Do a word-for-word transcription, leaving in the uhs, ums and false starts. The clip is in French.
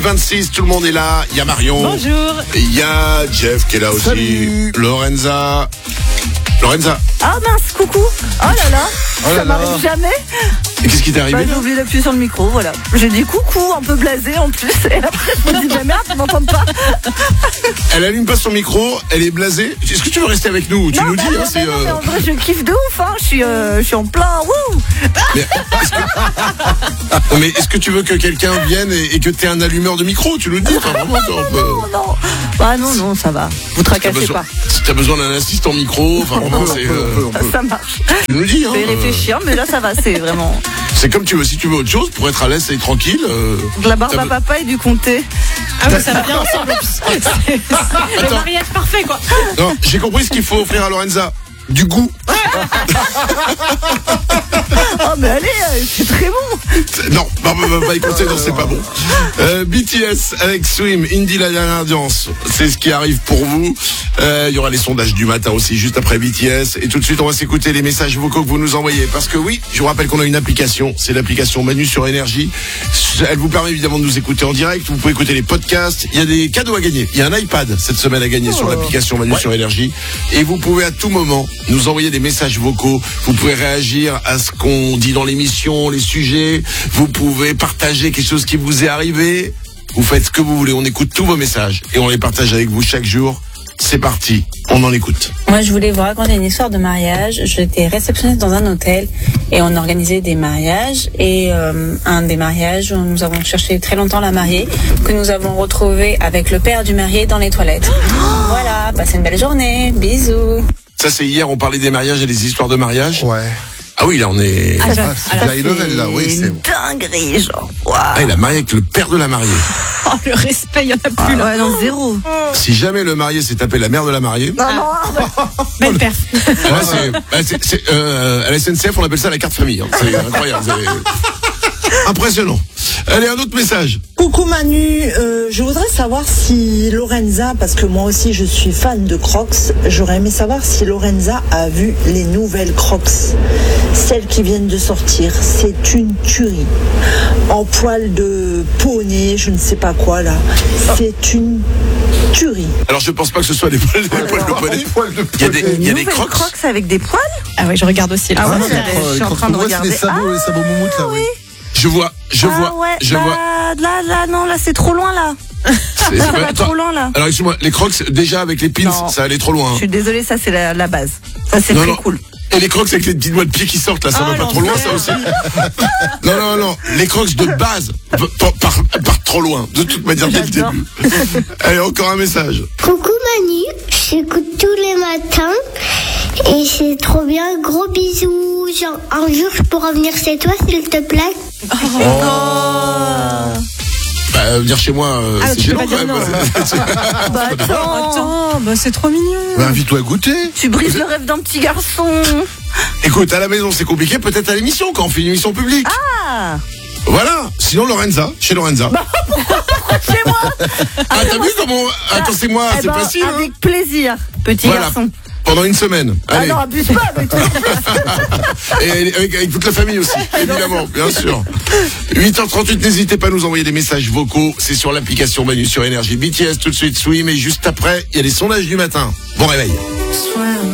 vingt-six, tout le monde est là. Il y a Marion. Bonjour. Il y a Jeff qui est là aussi. Salut. Lorenza. Lorenza. Ah mince, coucou. Oh là là, Oh là ça là. m'arrive jamais. Et qu'est-ce qui t'est arrivé Bah, j'ai là oublié d'appuyer sur le micro, voilà. J'ai dit coucou, un peu blasé en plus. Et après, je me dis, bah merde, tu m'entends pas. Elle allume pas son micro, elle est blasée. Est-ce que tu veux rester avec nous? Tu non, nous bah, dis, non, hein, c'est. mais non, mais euh, en vrai, je kiffe de ouf, hein. Je suis, euh, je suis en plein, wouh. mais est-ce que... mais est-ce que tu veux que quelqu'un vienne et, et que tu aies un allumeur de micro? Tu nous le dis, enfin, vraiment, on peut- Non, non. Bah non, non, ça va. Vous T'as tracassez besoin, pas. si t'as besoin d'un assistant micro, enfin vraiment, c'est. euh, Ça marche. Tu nous le dis, hein. Je vais y euh, réfléchir, mais là, ça va, c'est vraiment. C'est comme tu veux. Si tu veux autre chose, pour être à l'aise et tranquille. euh, De la barbe t'as à be- papa et du comté. Ah ouais, ça va bien ensemble. C'est c'est le Attends. mariage parfait, quoi. Non, j'ai compris ce qu'il faut offrir à Lorenza. Du goût. Oh, mais allez, euh, c'est très bon. Non, bah, bah, bah, bah, écoutez, non, c'est pas bon. Euh, B T S avec Swim, Indie la dernière audience. C'est ce qui arrive pour vous. Euh, Il y aura les sondages du matin aussi, juste après B T S. Et tout de suite, on va s'écouter les messages vocaux que vous nous envoyez. Parce que oui, je vous rappelle qu'on a une application. C'est l'application Manu sur Énergie. Elle vous permet évidemment de nous écouter en direct. Vous pouvez écouter les podcasts. Il y a des cadeaux à gagner. Il y a un iPad cette semaine à gagner sur l'application Manu sur Énergie. Et vous pouvez à tout moment nous envoyer des messages vocaux. Vous pouvez réagir à ce qu'on dit dans l'émission, les sujets. Vous pouvez partager quelque chose qui vous est arrivé. Vous faites ce que vous voulez. On écoute tous vos messages et on les partage avec vous chaque jour. C'est parti. On en écoute. Moi, je voulais vous raconter une histoire de mariage. J'étais réceptionniste dans un hôtel et on organisait des mariages. Et euh, un des mariages, nous avons cherché très longtemps la mariée, que nous avons retrouvée avec le père du marié dans les toilettes. Voilà, passez une belle journée. Bisous. Ça, c'est hier, on parlait des mariages et des histoires de mariage. Ouais. Ah oui, là, on est... Ah, je- Ah, c'est alors, la Hélène, là, oui, une c'est. dinguerie, genre. Waouh. Ah, il a marié avec le père de la mariée. oh, le respect, il n'y en a Ah, plus, là. ouais, non, zéro. Si jamais le marié s'est tapé la mère de la mariée... Non, non, arrête. Belle perf. Ouais, c'est, bah, c'est, c'est, euh, à la S N C F, on appelle ça la carte famille. Hein. C'est incroyable. C'est impressionnant. Allez, un autre message. Coucou Manu, euh, je voudrais savoir si Lorenza, parce que moi aussi je suis fan de Crocs, j'aurais aimé savoir si Lorenza a vu les nouvelles Crocs, celles qui viennent de sortir. C'est une tuerie. En poil de poney, je ne sais pas quoi là. C'est une tuerie. Alors, je pense pas que ce soit des poils, des poils de poney. Poil de Il y a des, il y a des Nouvelles crocs. Crocs avec des poils. Ah ouais, je regarde aussi, là. Ah ouais, Ah, j'avais- les je suis en crocs, train de ouais, c'est regarder. les sabots, les sabots moumoutes, là, oui. Je vois, je Ah vois, ouais, je bah, vois. là, là, non, là, c'est trop loin, là. C'est- Ça c'est- va attends. trop loin, là. Alors, excuse-moi, les crocs, déjà avec les pins, Non. ça allait trop loin. Je Hein. suis désolée, ça, c'est la, la base. Ça, c'est Non, très non. cool. Et les crocs avec les petites doigts de pied qui sortent, là, ça Ah, va pas trop loin, ça aussi. Non, non, non. Les crocs de base partent par, par trop loin, de toute manière, dès le J'adore. début. Allez, encore un message. Coucou Manu, j'écoute tous les matins et c'est trop bien. Gros bisous. Genre, un jour je pourrais venir chez toi s'il te plaît. Bah, venir chez moi, euh, Ah, c'est tu peux gênant pas quand dire même. Bah, attends. Attends, bah, c'est trop mignon. Bah, invite-toi à goûter. Tu brises le rêve d'un petit garçon. Écoute, à la maison, c'est compliqué, peut-être à l'émission, quand on fait une émission publique. Ah, Voilà. Sinon, Lorenza, chez Lorenza. chez moi. Ah, t'as vu comment... Attends, c'est moi, Eh c'est ben, facile. hein. avec plaisir, petit Voilà. garçon. Pendant une semaine. Ah Allez. non, abuse pas, mais toi. Et avec, avec toute la famille aussi, évidemment, bien sûr. huit heures trente-huit, n'hésitez pas à nous envoyer des messages vocaux. C'est sur l'application Manu sur Énergie. B T S tout de suite, Swim. Et juste après, il y a les sondages du matin. Bon réveil.